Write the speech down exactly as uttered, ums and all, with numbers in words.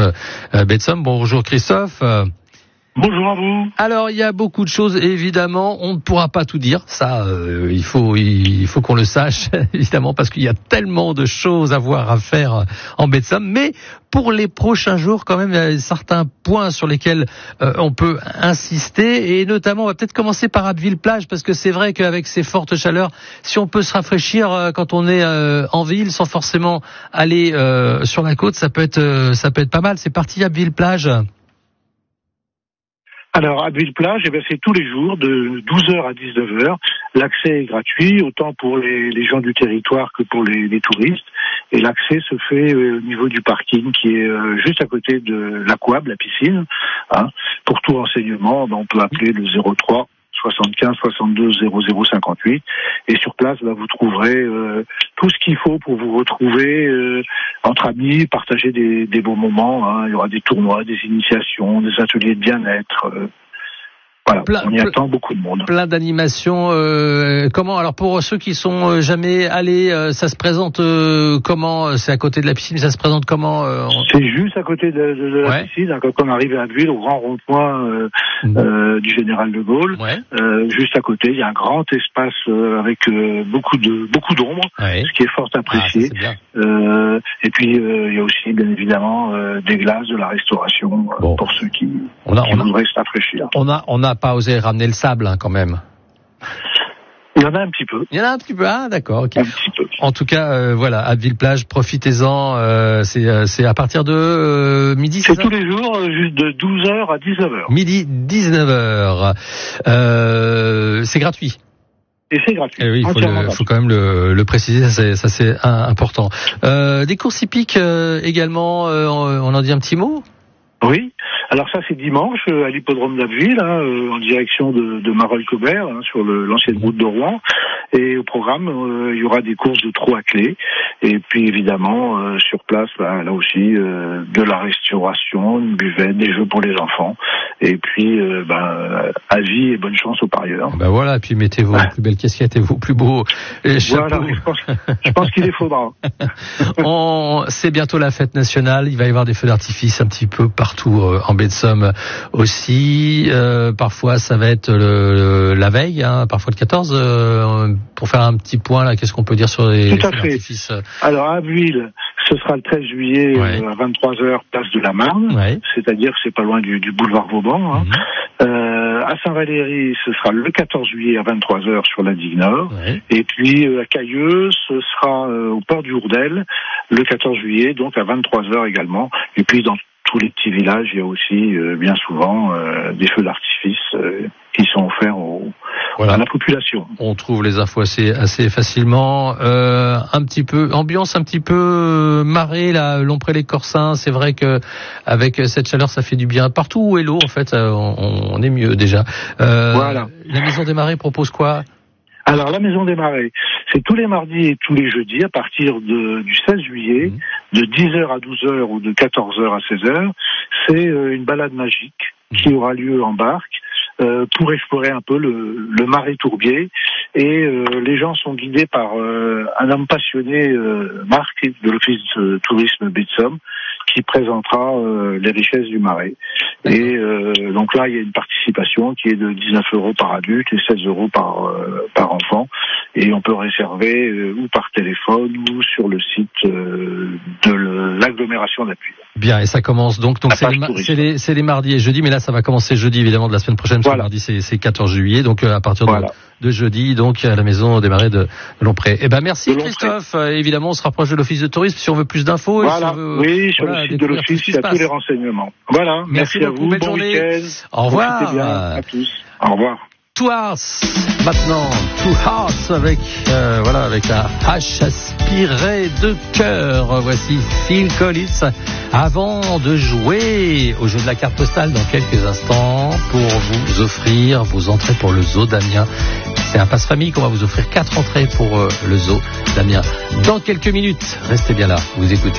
Tourisme euh, Betsom. Bonjour Christophe. Bonjour à vous. Alors, il y a beaucoup de choses, évidemment, on ne pourra pas tout dire, ça, euh, il faut il faut qu'on le sache, évidemment, parce qu'il y a tellement de choses à voir, à faire en baie de Somme, mais pour les prochains jours, quand même, il y a certains points sur lesquels euh, on peut insister, et notamment, on va peut-être commencer par Abbeville-Plage, parce que c'est vrai qu'avec ces fortes chaleurs, si on peut se rafraîchir euh, quand on est euh, en ville, sans forcément aller euh, sur la côte, ça peut être euh, ça peut être pas mal. C'est parti, Abbeville-Plage. Alors, Abbeville-Plage, eh bien, c'est tous les jours, de douze heures à dix-neuf heures. L'accès est gratuit, autant pour les, les gens du territoire que pour les, les touristes. Et l'accès se fait euh, au niveau du parking, qui est euh, juste à côté de l'Aquab, la piscine. Hein. Pour tout renseignement, ben, on peut appeler le zéro trois soixante-quinze soixante-deux zéro zéro cinquante-huit. Et sur place, ben, vous trouverez euh, tout ce qu'il faut pour vous retrouver euh, entre amis, partager des, des beaux moments. Hein. Il y aura des tournois, des initiations, des ateliers de bien-être. Euh, voilà, plein, on y attend beaucoup de monde. Plein d'animations. Euh, comment alors pour ceux qui sont jamais allés, euh, ça se présente euh, comment? C'est à côté de la piscine, ça se présente comment euh, on... C'est juste à côté de, de, de la ouais. piscine, hein, quand on arrive à Abbeville, au grand rond-point euh, mmh. euh, du Général de Gaulle. Ouais. Euh, juste à côté, il y a un grand espace euh, avec euh, beaucoup de beaucoup d'ombre, ouais. ce qui est fort apprécié. Ah, euh, et puis euh, il y a aussi bien évidemment euh, des glaces, de la restauration euh, bon. pour ceux qui, on a, qui on voudraient se rafraîchir. On a on a pas osé ramener le sable hein, quand même. Il y en a un petit peu. Il y en a un petit peu. Ah d'accord. Okay. Un petit peu. En tout cas, euh, voilà, Abbeville-Plage, profitez-en. Euh, c'est euh, c'est à partir de euh, midi. C'est, c'est tous les jours, euh, juste de douze heures à dix-neuf heures. Midi, dix-neuf heures. Euh, c'est gratuit. Et c'est gratuit. Et oui, il faut, le, faut quand même le, le préciser, ça c'est, ça c'est important. Euh, des courses hippiques euh, également. Euh, on en dit un petit mot. Oui. Alors ça c'est dimanche euh, à l'hippodrome d'Abbeville, hein, euh, en direction de, de Marolles-Cobert, hein, sur le, l'ancienne route de Rouen. Et au programme, euh, il y aura des courses de trot à clé. Et puis évidemment, euh, sur place, bah, là aussi, euh, de la restauration, une buvette, des jeux pour les enfants. Et puis, euh, bah, avis et bonne chance aux parieurs. Ben voilà, et puis mettez vos plus belles casquettes et vos plus beaux chapeaux. Voilà, je pense, je pense qu'il les faudra. On, c'est bientôt la fête nationale, il va y avoir des feux d'artifice un petit peu partout euh, en baie de Somme aussi. Euh, parfois, ça va être le, le, la veille, hein, parfois le quatorze. Euh, pour faire un petit point, là, qu'est-ce qu'on peut dire sur les Tout à feux fait. d'artifice? Alors, à Abbeville, ce sera le treize juillet ouais. euh, à vingt-trois heures, place de la Marne, ouais. c'est-à-dire que c'est pas loin du, du boulevard Vauban. Hein. Mmh. Euh, à Saint-Valery, ce sera le quatorze juillet à vingt-trois heures sur la digue Nord. Ouais. Et puis euh, à Cailleux, ce sera euh, au port du Hourdel, le quatorze juillet, donc à vingt-trois heures également. Et puis dans tous les petits villages, il y a aussi euh, bien souvent euh, des feux d'artifice euh, qui sont offerts aux, voilà. à la population. On trouve les infos assez, assez facilement. Euh, un petit peu ambiance, un petit peu marée là, Lompré-les-Corsins. C'est vrai que avec cette chaleur, ça fait du bien. Partout où est l'eau, en fait, on, on est mieux déjà. Euh, voilà. La Maison des Marais propose quoi? Alors, la Maison des Marais, c'est tous les mardis et tous les jeudis à partir de, du seize juillet, mmh. de dix heures à douze heures ou de quatorze heures à seize heures. C'est euh, une balade magique mmh. qui aura lieu en barque euh, pour explorer un peu le, le marais tourbier. Et euh, les gens sont guidés par euh, un homme passionné, euh, Marc, de l'Office de tourisme baie de Somme, qui présentera euh, les richesses du marais. D'accord. Et euh, donc là, il y a une participation qui est de dix-neuf euros par adulte et seize euros par, euh, par enfant. Et on peut réserver euh, ou par téléphone ou sur le site euh, de le, l'agglomération d'Appui. Bien, et ça commence donc, donc c'est, les, ma- c'est, les, c'est les mardis et jeudis, mais là ça va commencer jeudi évidemment de la semaine prochaine, parce voilà. que mardi c'est, c'est quatorze juillet, donc euh, à partir de, voilà. de jeudi, donc à la Maison des Marais de, de Lompré. Eh ben merci Christophe, euh, évidemment on se rapproche de l'Office de tourisme si on veut plus d'infos. Voilà, et si on veut, oui, sur voilà, le site de l'Office, il y a tous les renseignements. Voilà, merci, merci à vous, belle bon journée. week-end. Au revoir. Profitez bien à tous. Au revoir. Two Hearts, maintenant, Two Hearts avec, euh, voilà, avec la hache aspirée de cœur. Voici Phil Collins avant de jouer au jeu de la carte postale dans quelques instants pour vous offrir vos entrées pour le zoo d'Amiens. C'est un passe-famille qu'on va vous offrir quatre entrées pour euh, le zoo d'Amiens. Dans quelques minutes, restez bien là, vous écoutez